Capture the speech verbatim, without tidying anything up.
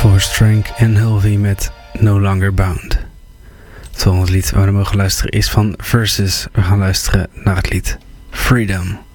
Strength en Hulvey met No Longer Bound. Het volgende lied waar we mogen luisteren is van Versus. We gaan luisteren naar het lied Freedom.